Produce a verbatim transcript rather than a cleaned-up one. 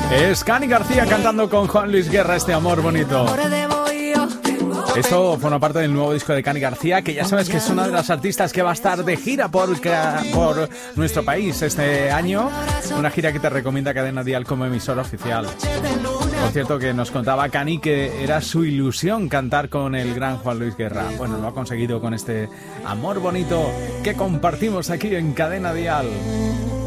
Es Cani García cantando con Juan Luis Guerra este amor bonito. Esto forma parte del nuevo disco de Cani García, que ya sabes que es una de las artistas que va a estar de gira por, por nuestro país este año. Una gira que te recomienda Cadena Dial como emisora oficial. Por cierto, que nos contaba Cani que era su ilusión cantar con el gran Juan Luis Guerra. Bueno, lo ha conseguido con este amor bonito que compartimos aquí en Cadena Dial.